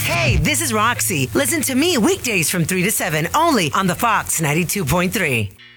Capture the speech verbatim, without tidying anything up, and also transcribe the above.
Hey, this is Roxy. Listen to me weekdays from three to seven only on the Fox ninety-two point three.